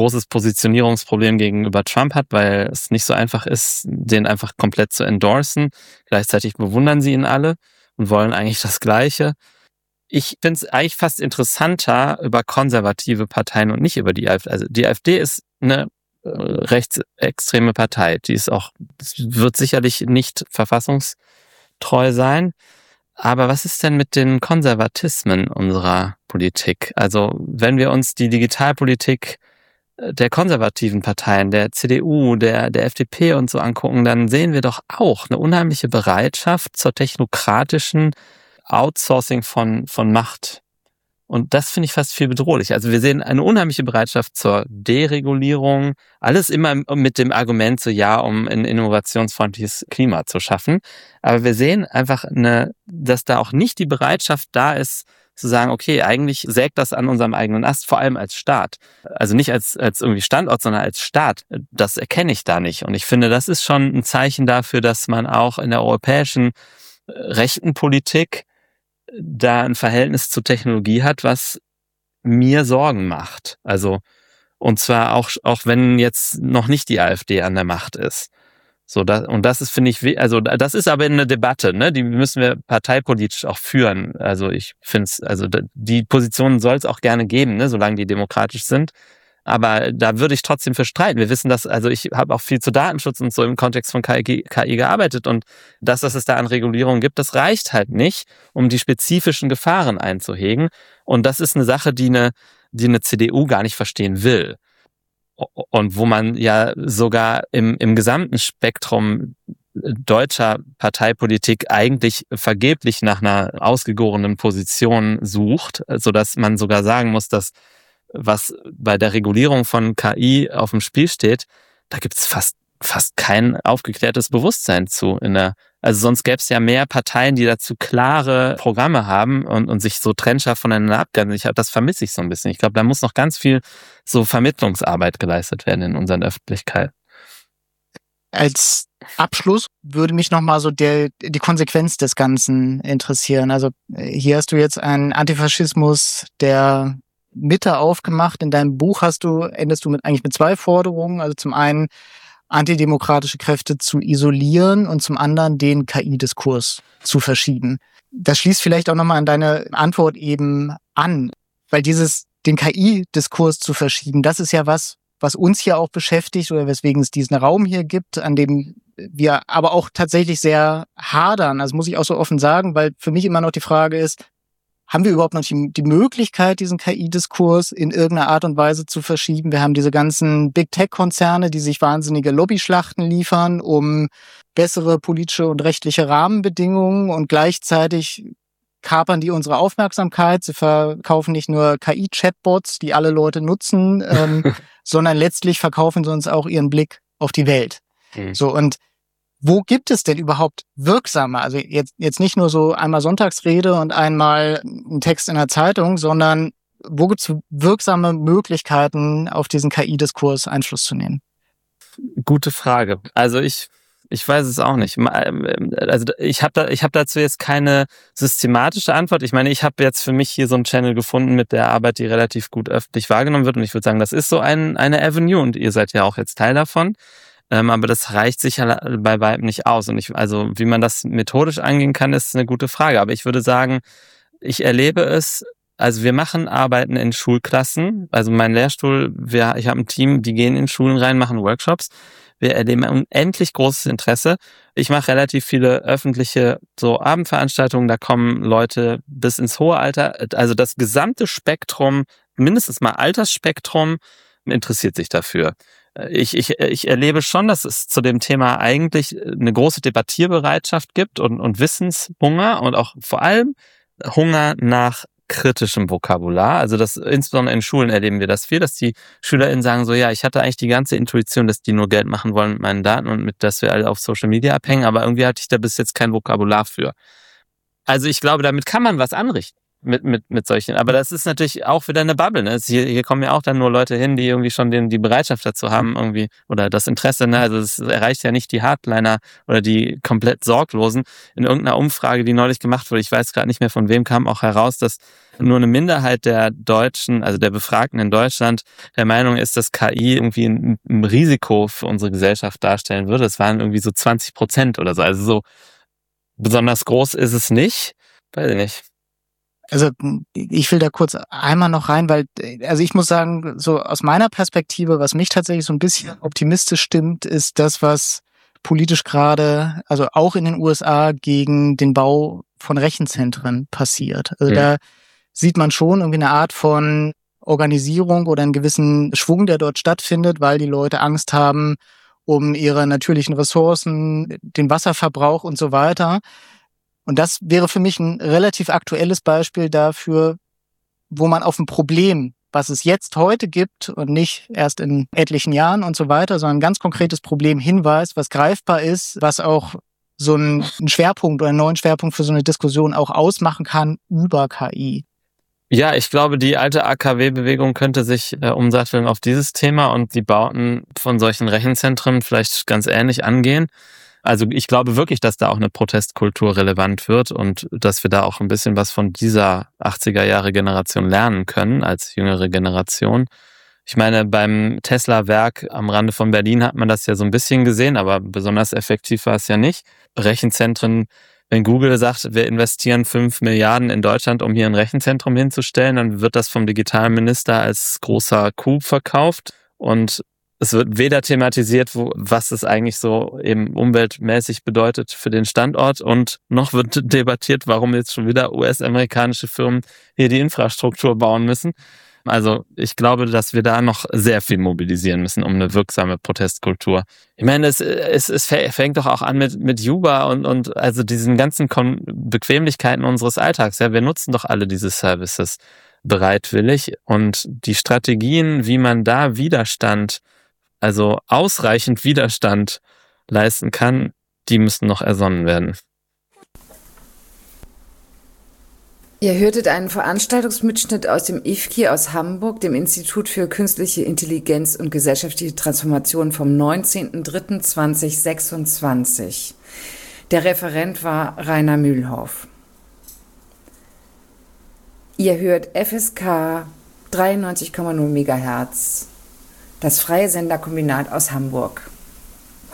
großes Positionierungsproblem gegenüber Trump hat, weil es nicht so einfach ist, den einfach komplett zu endorsen. Gleichzeitig bewundern sie ihn alle und wollen eigentlich das Gleiche. Ich finde es eigentlich fast interessanter über konservative Parteien und nicht über die AfD. Also die AfD ist eine rechtsextreme Partei. Wird sicherlich nicht verfassungstreu sein. Aber was ist denn mit den Konservatismen unserer Politik? Also wenn wir uns die Digitalpolitik der konservativen Parteien, der CDU, der FDP und so angucken, dann sehen wir doch auch eine unheimliche Bereitschaft zur technokratischen Outsourcing von Macht. Und das finde ich fast viel bedrohlich. Also wir sehen eine unheimliche Bereitschaft zur Deregulierung, alles immer mit dem Argument so, ja, um ein innovationsfreundliches Klima zu schaffen. Aber wir sehen einfach dass da auch nicht die Bereitschaft da ist, zu sagen, okay, eigentlich sägt das an unserem eigenen Ast, vor allem als Staat. Also nicht als irgendwie Standort, sondern als Staat. Das erkenne ich da nicht. Und ich finde, das ist schon ein Zeichen dafür, dass man auch in der europäischen rechten Politik da ein Verhältnis zur Technologie hat, was mir Sorgen macht. Also, und zwar auch wenn jetzt noch nicht die AfD an der Macht ist. Und das ist, finde ich, also das ist aber eine Debatte, ne? Die müssen wir parteipolitisch auch führen. Also ich finde es, also die Positionen soll es auch gerne geben, ne? Solange die demokratisch sind. Aber da würde ich trotzdem für streiten. Wir wissen das, also ich habe auch viel zu Datenschutz und so im Kontext von KI gearbeitet und dass es da an Regulierungen gibt, das reicht halt nicht, um die spezifischen Gefahren einzuhegen. Und das ist eine Sache, die eine CDU gar nicht verstehen will. Und wo man ja sogar im gesamten Spektrum deutscher Parteipolitik eigentlich vergeblich nach einer ausgegorenen Position sucht, sodass man sogar sagen muss, dass was bei der Regulierung von KI auf dem Spiel steht, da gibt's fast kein aufgeklärtes Bewusstsein zu. Also sonst gäbe es ja mehr Parteien, die dazu klare Programme haben und sich so trennscharf voneinander abgrenzen. Das vermisse ich so ein bisschen. Ich glaube, da muss noch ganz viel so Vermittlungsarbeit geleistet werden in unseren Öffentlichkeiten. Als Abschluss würde mich nochmal so die Konsequenz des Ganzen interessieren. Also hier hast du jetzt einen Antifaschismus der Mitte aufgemacht. In deinem Buch endest du eigentlich mit zwei Forderungen. Also zum einen antidemokratische Kräfte zu isolieren und zum anderen den KI-Diskurs zu verschieben. Das schließt vielleicht auch nochmal an deine Antwort eben an, weil den KI-Diskurs zu verschieben, das ist ja was uns hier auch beschäftigt oder weswegen es diesen Raum hier gibt, an dem wir aber auch tatsächlich sehr hadern. Also muss ich auch so offen sagen, weil für mich immer noch die Frage ist, haben wir überhaupt noch die Möglichkeit, diesen KI-Diskurs in irgendeiner Art und Weise zu verschieben? Wir haben diese ganzen Big-Tech-Konzerne, die sich wahnsinnige Lobbyschlachten liefern, um bessere politische und rechtliche Rahmenbedingungen und gleichzeitig kapern die unsere Aufmerksamkeit. Sie verkaufen nicht nur KI-Chatbots, die alle Leute nutzen, sondern letztlich verkaufen sie uns auch ihren Blick auf die Welt. Mhm. So, und wo gibt es denn überhaupt wirksame, also jetzt nicht nur so einmal Sonntagsrede und einmal ein Text in der Zeitung, sondern wo gibt es wirksame Möglichkeiten, auf diesen KI-Diskurs Einfluss zu nehmen? Gute Frage. Also ich weiß es auch nicht. Also ich hab dazu jetzt keine systematische Antwort. Ich meine, ich habe jetzt für mich hier so einen Channel gefunden mit der Arbeit, die relativ gut öffentlich wahrgenommen wird und ich würde sagen, das ist so eine Avenue und ihr seid ja auch jetzt Teil davon. Aber das reicht sicher bei weitem nicht aus. Und also wie man das methodisch angehen kann, ist eine gute Frage. Aber ich würde sagen, ich erlebe es, also wir machen Arbeiten in Schulklassen. Also mein Lehrstuhl, ich habe ein Team, die gehen in Schulen rein, machen Workshops. Wir erleben unendlich großes Interesse. Ich mache relativ viele öffentliche so Abendveranstaltungen, da kommen Leute bis ins hohe Alter. Also das gesamte Spektrum, mindestens mal Altersspektrum, interessiert sich dafür. Ich erlebe schon, dass es zu dem Thema eigentlich eine große Debattierbereitschaft gibt und Wissenshunger und auch vor allem Hunger nach kritischem Vokabular. Also das insbesondere in Schulen erleben wir das viel, dass die SchülerInnen sagen so, ja, ich hatte eigentlich die ganze Intuition, dass die nur Geld machen wollen mit meinen Daten und dass wir alle auf Social Media abhängen, aber irgendwie hatte ich da bis jetzt kein Vokabular für. Also ich glaube, damit kann man was anrichten. mit solchen. Aber das ist natürlich auch wieder eine Bubble. Ne? Hier kommen ja auch dann nur Leute hin, die irgendwie schon die Bereitschaft dazu haben, irgendwie, oder das Interesse. Ne? Also es erreicht ja nicht die Hardliner oder die komplett Sorglosen. In irgendeiner Umfrage, die neulich gemacht wurde, ich weiß gerade nicht mehr von wem, kam auch heraus, dass nur eine Minderheit der Deutschen, also der Befragten in Deutschland, der Meinung ist, dass KI irgendwie ein Risiko für unsere Gesellschaft darstellen würde. Es waren irgendwie so 20% oder so. Also so besonders groß ist es nicht. Weiß ich nicht. Also ich will da kurz einmal noch rein, weil, also ich muss sagen, so aus meiner Perspektive, was mich tatsächlich so ein bisschen optimistisch stimmt, ist das, was politisch gerade, also auch in den USA, gegen den Bau von Rechenzentren passiert. Also da sieht man schon irgendwie eine Art von Organisierung oder einen gewissen Schwung, der dort stattfindet, weil die Leute Angst haben um ihre natürlichen Ressourcen, den Wasserverbrauch und so weiter. Und das wäre für mich ein relativ aktuelles Beispiel dafür, wo man auf ein Problem, was es jetzt heute gibt und nicht erst in etlichen Jahren und so weiter, sondern ein ganz konkretes Problem hinweist, was greifbar ist, was auch so einen Schwerpunkt oder einen neuen Schwerpunkt für so eine Diskussion auch ausmachen kann über KI. Ja, ich glaube, die alte AKW-Bewegung könnte sich umsatteln auf dieses Thema und die Bauten von solchen Rechenzentren vielleicht ganz ähnlich angehen. Also ich glaube wirklich, dass da auch eine Protestkultur relevant wird und dass wir da auch ein bisschen was von dieser 80er-Jahre-Generation lernen können als jüngere Generation. Ich meine, beim Tesla-Werk am Rande von Berlin hat man das ja so ein bisschen gesehen, aber besonders effektiv war es ja nicht. Rechenzentren, wenn Google sagt, wir investieren 5 Milliarden in Deutschland, um hier ein Rechenzentrum hinzustellen, dann wird das vom Digitalminister als großer Coup verkauft und es wird weder thematisiert, was es eigentlich so eben umweltmäßig bedeutet für den Standort und noch wird debattiert, warum jetzt schon wieder US-amerikanische Firmen hier die Infrastruktur bauen müssen. Also ich glaube, dass wir da noch sehr viel mobilisieren müssen, um eine wirksame Protestkultur. Ich meine, es fängt doch auch an mit Uber und also diesen ganzen Bequemlichkeiten unseres Alltags. Ja, wir nutzen doch alle diese Services bereitwillig und die Strategien, wie man da Widerstand, also ausreichend Widerstand leisten kann, die müssen noch ersonnen werden. Ihr hörtet einen Veranstaltungsmitschnitt aus dem IFKI aus Hamburg, dem Institut für Künstliche Intelligenz und gesellschaftliche Transformation vom 19.03.2026. Der Referent war Rainer Mühlhoff. Ihr hört FSK 93,0 MHz, das Freie Senderkombinat aus Hamburg.